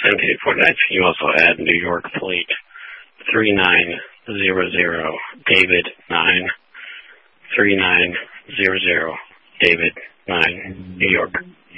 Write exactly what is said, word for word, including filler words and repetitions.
ten eight four nine. Can you also add New York plate three nine zero zero David nine three nine zero zero David nine New York.